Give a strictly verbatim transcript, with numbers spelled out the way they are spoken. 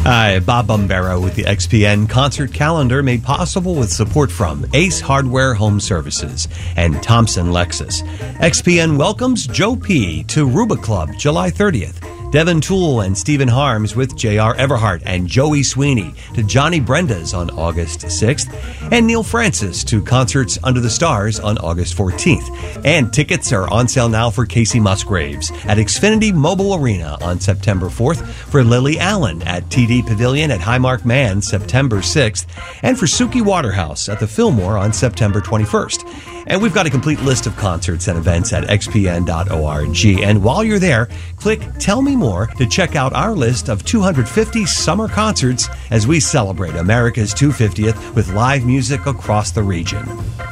Hi, Bob Bombero with the X P N concert calendar, made possible with support from Ace Hardware Home Services and Thompson Lexus. X P N welcomes Joe P. to Ruba Club July thirtieth. Devin Toole and Stephen Harms with J R. Everhart and Joey Sweeney to Johnny Brenda's on August sixth, and Neil Francis to Concerts Under the Stars on August fourteenth. And tickets are on sale now for Casey Musgraves at Xfinity Mobile Arena on September fourth, for Lily Allen at T D Pavilion at Highmark Man September sixth, and for Suki Waterhouse at the Fillmore on September twenty-first. And we've got a complete list of concerts and events at x p n dot org. And while you're there, click Tell Me More to check out our list of two hundred fifty summer concerts as we celebrate America's two hundred fiftieth with live music across the region.